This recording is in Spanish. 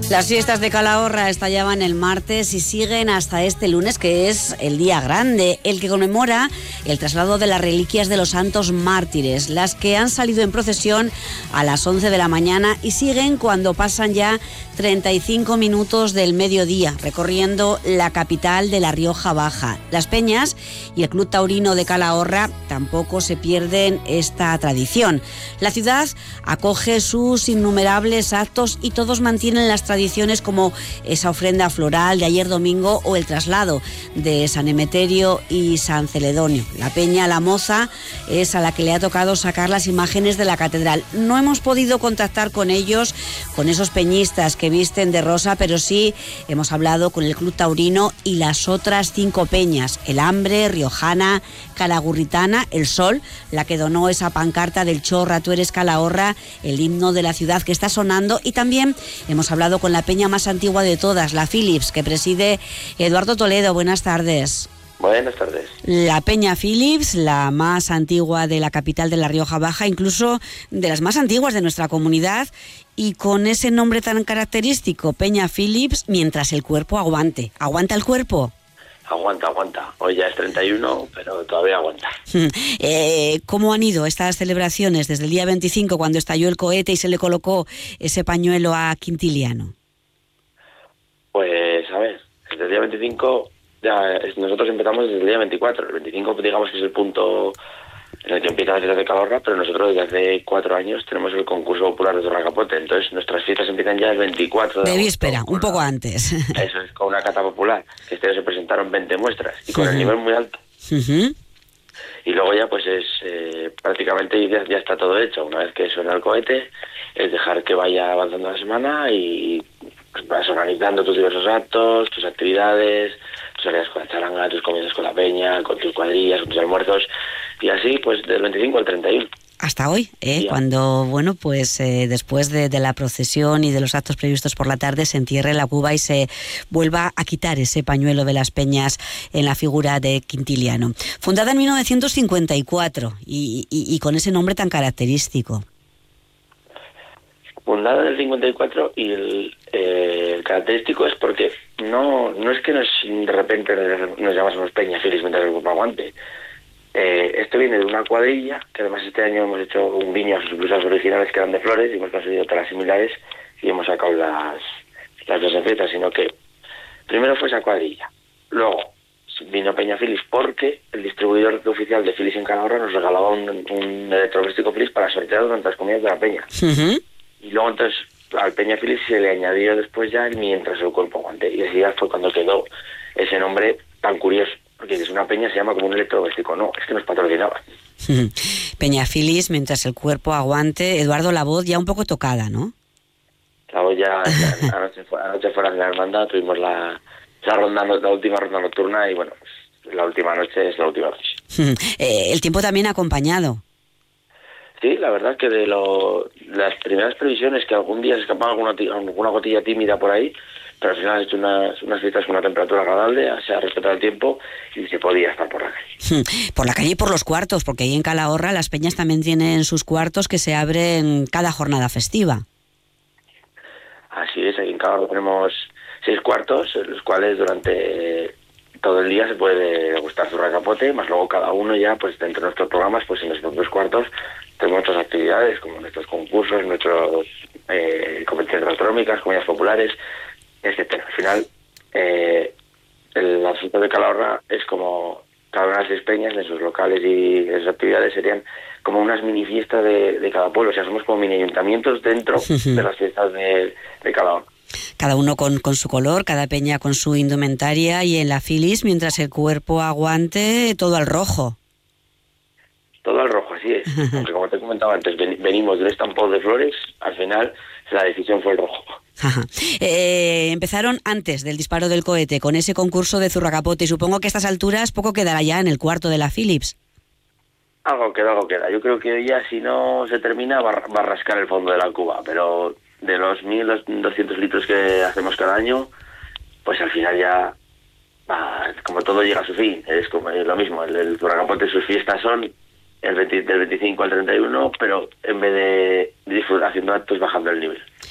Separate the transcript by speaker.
Speaker 1: Las fiestas de Calahorra estallaban el martes y siguen hasta este lunes, que es el día grande, el que conmemora el traslado de las reliquias de los santos mártires, las que han salido en procesión a las 11 de la mañana y siguen cuando pasan ya 35 minutos del mediodía, recorriendo la capital de La Rioja Baja. Las Peñas y el Club Taurino de Calahorra tampoco se pierden esta tradición. La ciudad acoge sus innumerables actos y todos mantienen las tradiciones como esa ofrenda floral de ayer domingo o el traslado de San Emeterio y San Celedonio. La Peña La Moza es a la que le ha tocado sacar las imágenes de la catedral. No hemos podido contactar con ellos, con esos peñistas que visten de rosa, pero sí hemos hablado con el Club Taurino y las otras 5 peñas: El Hambre, Riojana, Calagurritana, El Sol, la que donó esa pancarta del Chorra, tú eres Calahorra, el himno de la ciudad que está sonando, y también hemos hablado con la peña más antigua de todas, la Philips, que preside Eduardo Toledo. Buenas tardes.
Speaker 2: Buenas tardes.
Speaker 1: La Peña Philips, la más antigua de la capital de La Rioja Baja, incluso de las más antiguas de nuestra comunidad, y con ese nombre tan característico, Peña Philips, mientras el cuerpo aguante. ¿Aguanta el cuerpo?
Speaker 2: Aguanta. Hoy ya es 31, pero todavía aguanta.
Speaker 1: ¿Cómo han ido estas celebraciones desde el día 25, cuando estalló el cohete y se le colocó ese pañuelo a Quintiliano?
Speaker 2: Pues, a ver, desde el día 25, nosotros empezamos desde el día 24. El 25, digamos que es el punto en el que empieza la fiesta de Calahorra, pero nosotros desde hace 4 años tenemos el concurso popular de Torra Capote. Entonces, nuestras fiestas empiezan ya el 24 de
Speaker 1: víspera, un poco antes.
Speaker 2: Eso es, con una cata popular, que este año se presentaron 20 muestras, y con el nivel muy alto. Y luego ya, pues es prácticamente ya está todo hecho. Una vez que suena el cohete, es dejar que vaya avanzando la semana y vas organizando tus diversos actos, tus actividades, tus salidas con la charanga, tus comidas con la peña, con tus cuadrillas, con tus almuerzos, y así pues del 25 al 31.
Speaker 1: Hasta hoy, cuando, bueno, pues después de la procesión y de los actos previstos por la tarde, se entierre la cuba y se vuelva a quitar ese pañuelo de las peñas en la figura de Quintiliano. Fundada en 1954 y con ese nombre tan característico.
Speaker 2: Fundada en el 54 y el característico es porque no es que de repente nos llamásemos Peña Philips mientras el grupo aguante. Esto viene de una cuadrilla, que además este año hemos hecho un guiño a sus blusas originales que eran de flores, y hemos conseguido otras similares y hemos sacado las dos efectas, sino que primero fue esa cuadrilla. Luego vino Peña Philips porque el distribuidor oficial de Philips en Calahorra nos regalaba un electrodoméstico Philips para sortear durante las comidas de la peña. Y luego entonces al Peña Philips se le añadió después ya mientras el cuerpo aguante, y así ya fue cuando quedó ese nombre tan curioso, porque es una peña, se llama como un electrodoméstico. No, es que nos patrocinaba.
Speaker 1: Peña Philips mientras el cuerpo aguante. Eduardo, la voz ya un poco tocada, ¿no?
Speaker 2: La voz ya anoche fuera de la hermandad tuvimos la última ronda nocturna, y bueno, pues la última noche es la última noche.
Speaker 1: El tiempo también ha acompañado.
Speaker 2: Sí, la verdad es que de las primeras previsiones, que algún día se escapaba alguna gotilla tímida por ahí, pero al final ha hecho unas fiestas con una temperatura agradable, se ha respetado el tiempo y se podía estar por la calle.
Speaker 1: Por la calle y por los cuartos, porque ahí en Calahorra las peñas también tienen sus cuartos que se abren cada jornada festiva.
Speaker 2: Así es, ahí en Calahorra tenemos 6 cuartos, en los cuales durante todo el día se puede degustar Torra Capote, más luego cada uno ya, pues dentro de nuestros programas, pues en los propios cuartos tenemos otras actividades, como nuestros concursos, nuestros competiciones gastronómicas, comidas populares, etcétera. Al final, la fiesta de Calahorra es como cada una de las 6 peñas en sus locales y en sus actividades serían como unas mini fiestas de cada pueblo. O sea, somos como mini ayuntamientos dentro de las fiestas de Calahorra.
Speaker 1: Cada uno con su color, cada peña con su indumentaria, y en la Philips, mientras el cuerpo aguante, todo al rojo.
Speaker 2: Todo al rojo, así es. Aunque como te comentaba antes, venimos de un estampado de flores, al final la decisión fue el rojo.
Speaker 1: Empezaron antes del disparo del cohete con ese concurso de Zurra Capote, y supongo que a estas alturas poco quedará ya en el cuarto de la Philips.
Speaker 2: Algo queda. Yo creo que ya, si no se termina, va a rascar el fondo de la cuba, pero de los 1.200 litros que hacemos cada año, pues al final ya, como todo llega a su fin. Es como lo mismo, el Zurra Capote, sus fiestas son del 25 al 31, pero en vez de disfrutar haciendo actos, bajando el nivel.